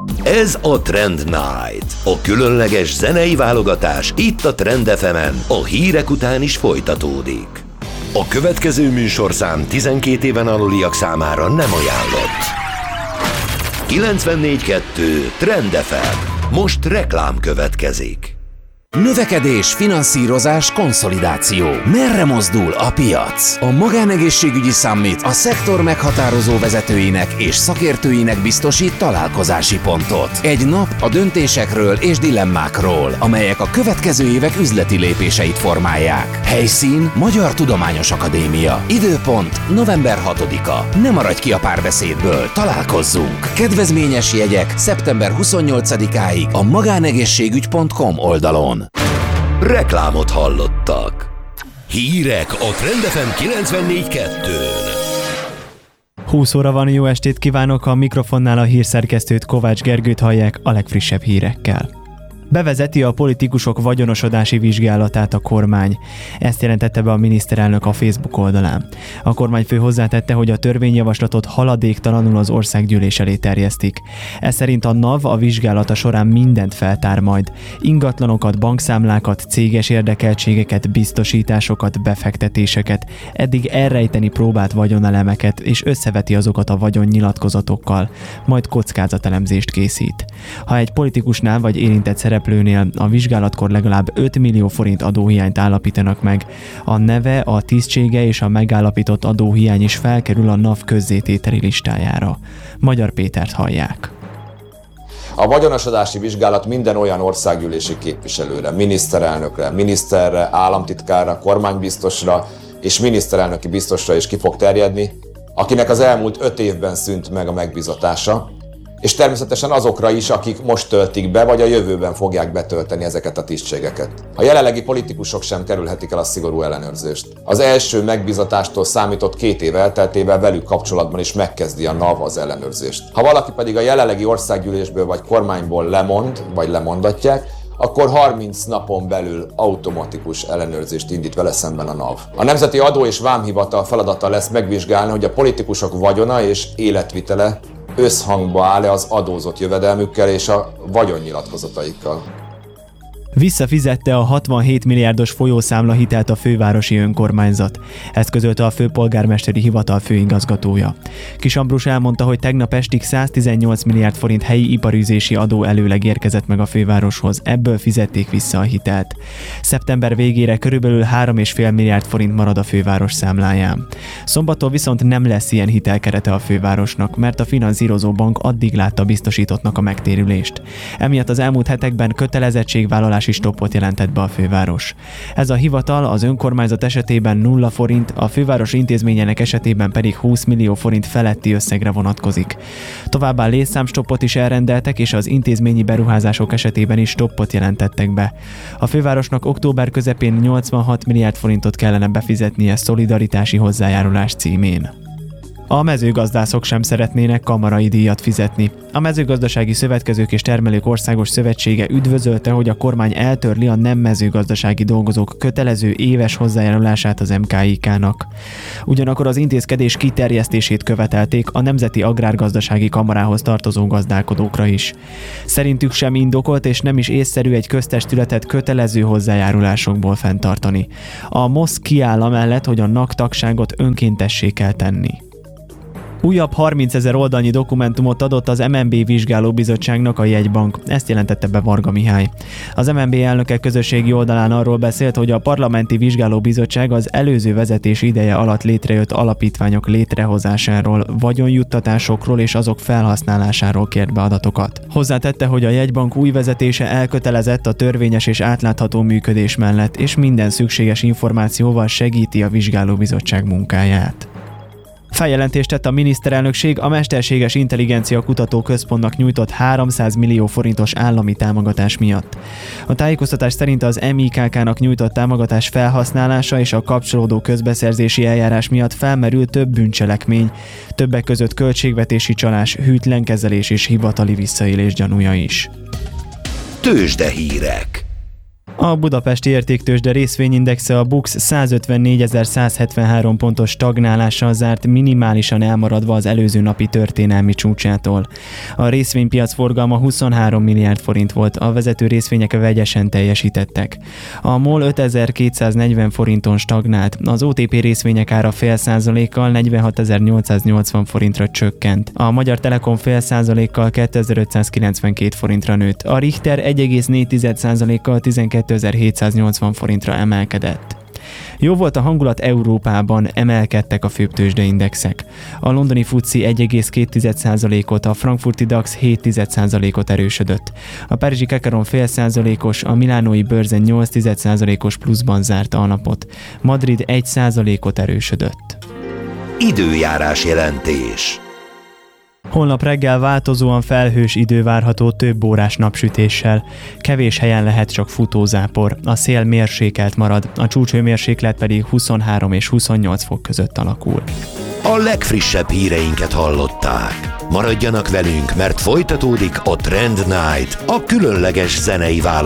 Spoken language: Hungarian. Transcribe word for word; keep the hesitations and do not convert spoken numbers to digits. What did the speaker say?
Ez a Trend Night, a különleges zenei válogatás itt a Trend ef emen, a hírek után is folytatódik. A következő műsorszám tizenkét éven aluliak számára nem ajánlott. kilencvennégy kettő Trend ef em. Most reklám következik. Növekedés, finanszírozás, konszolidáció. Merre mozdul a piac? A Magánegészségügyi Summit a szektor meghatározó vezetőinek és szakértőinek biztosít találkozási pontot. Egy nap a döntésekről és dilemmákról, amelyek a következő évek üzleti lépéseit formálják. Helyszín Magyar Tudományos Akadémia. Időpont november hatodika. Ne maradj ki a párbeszédből, találkozzunk! Kedvezményes jegyek szeptember huszonnyolcadikáig a magánegészségügy pont com oldalon. Reklámot hallottak. Hírek a Trend ef em kilencvennégy kettőn. húsz óra van, jó estét kívánok, a mikrofonnál a hírszerkesztőt, Kovács Gergőt hallják a legfrissebb hírekkel. Bevezeti a politikusok vagyonosodási vizsgálatát a kormány. Ezt jelentette be a miniszterelnök a Facebook oldalán. A kormányfő hozzátette, hogy a törvényjavaslatot haladéktalanul az országgyűlés elé terjesztik. Ez szerint a NAV a vizsgálata során mindent feltár majd. Ingatlanokat, bankszámlákat, céges érdekeltségeket, biztosításokat, befektetéseket, eddig elrejteni próbált vagyonelemeket, és összeveti azokat a vagyonnyilatkozatokkal, majd kockázatelemzést készít. Ha egy politikusnál vagy érintett szereplőnél a vizsgálatkor legalább öt millió forint adóhiányt állapítanak meg, a neve, a tisztsége és a megállapított adóhiány is felkerül a NAV közzétételi listájára. Magyar Pétert hallják. A vagyonosodási vizsgálat minden olyan országgyűlési képviselőre, miniszterelnökre, miniszterre, államtitkárra, kormánybiztosra és miniszterelnöki biztosra is ki fog terjedni, akinek az elmúlt öt évben szűnt meg a megbizatása, és természetesen azokra is, akik most töltik be, vagy a jövőben fogják betölteni ezeket a tisztségeket. A jelenlegi politikusok sem kerülhetik el a szigorú ellenőrzést. Az első megbizatástól számított két év elteltével velük kapcsolatban is megkezdi a NAV az ellenőrzést. Ha valaki pedig a jelenlegi országgyűlésből vagy kormányból lemond, vagy lemondatják, akkor harminc napon belül automatikus ellenőrzést indít vele szemben a NAV. A Nemzeti Adó- és Vámhivatal feladata lesz megvizsgálni, hogy a politikusok vagyona és életvitele összhangba áll-e az adózott jövedelmükkel és a vagyonnyilatkozataikkal. Visszafizette a hatvanhét milliárdos folyószámlahitelt a fővárosi önkormányzat. Ezt közölte a főpolgármesteri hivatal főigazgatója. Kiss Ambrus elmondta, hogy tegnap estig száztizennyolc milliárd forint helyi iparűzési adó előleg érkezett meg a fővároshoz, ebből fizették vissza a hitelt. Szeptember végére körülbelül három egész öt milliárd forint marad a főváros számláján. Szombattól viszont nem lesz ilyen hitelkerete a fővárosnak, mert a finanszírozó bank addig látta biztosítottnak a megtérülést. Emiatt az elmúlt hetekben kötelezettségvállalás stoppot jelentett be a főváros. Ez a hivatal az önkormányzat esetében nulla forint, a főváros intézményének esetében pedig húsz millió forint feletti összegre vonatkozik. Továbbá létszámstoppot is elrendeltek, és az intézményi beruházások esetében is stoppot jelentettek be. A fővárosnak október közepén nyolcvanhat milliárd forintot kellene befizetnie szolidaritási hozzájárulás címén. A mezőgazdászok sem szeretnének kamarai díjat fizetni. A Mezőgazdasági Szövetkezők és Termelők Országos Szövetsége üdvözölte, hogy a kormány eltörli a nem mezőgazdasági dolgozók kötelező éves hozzájárulását az em ká i ká-nak. Ugyanakkor az intézkedés kiterjesztését követelték a Nemzeti Agrárgazdasági Kamarához tartozó gazdálkodókra is. Szerintük sem indokolt és nem is észszerű egy köztestületet kötelező hozzájárulásokból fenntartani. A MOSZ kiáll amellett, hogy a en á ká tagságot önkéntessé kell tenni. Újabb harmincezer oldalnyi dokumentumot adott az em en bé vizsgálóbizottságnak a jegybank, ezt jelentette be Varga Mihály. Az em en bé elnöke közösségi oldalán arról beszélt, hogy a parlamenti vizsgálóbizottság az előző vezetés ideje alatt létrejött alapítványok létrehozásáról, vagyonjuttatásokról és azok felhasználásáról kért be adatokat. Hozzátette, hogy a jegybank új vezetése elkötelezett a törvényes és átlátható működés mellett, és minden szükséges információval segíti a vizsgálóbizottság munkáját. Feljelentést tett a miniszterelnökség a Mesterséges Intelligencia Kutató Központnak nyújtott háromszáz millió forintos állami támogatás miatt. A tájékoztatás szerint az em i ká ká-nak nyújtott támogatás felhasználása és a kapcsolódó közbeszerzési eljárás miatt felmerül több bűncselekmény, többek között költségvetési csalás, hűtlen kezelés és hivatali visszaélés gyanúja is. Tőzsdehírek. A budapesti értéktőzsde részvényindexe, a BUX százötvennégyezer-százhetvenhárom pontos stagnálással zárt, minimálisan elmaradva az előző napi történelmi csúcsától. A részvénypiac forgalma huszonhárom milliárd forint volt, a vezető részvények vegyesen teljesítettek. A MOL ötezer-kétszáznegyven forinton stagnált, az o té pé részvények ára fél százalékkal negyvenhatezer-nyolcszáznyolcvan forintra csökkent. A Magyar Telekom fél százalékkal kétezer-ötszázkilencvenkét forintra nőtt, a Richter egy egész négy százalékkal tizenkétezer-hétszáznyolcvan forintra emelkedett. Jó volt a hangulat Európában, emelkedtek a főbb tőzsdeindexek. A londoni fuci egy egész két százalékot, a frankfurti DAX hét százalékot erősödött. A párizsi Kakaron fél százalékos, a milánói bőrzen nyolc százalékos pluszban zárta a napot. Madrid egy százalékot erősödött. Időjárás jelentés. Holnap reggel változóan felhős idő várható több órás napsütéssel. Kevés helyen lehet csak futózápor, a szél mérsékelt marad, a csúcshőmérséklet pedig huszonhárom és huszonnyolc fok között alakul. A legfrissebb híreinket hallották. Maradjanak velünk, mert folytatódik a Trend Night, a különleges zenei válogatás.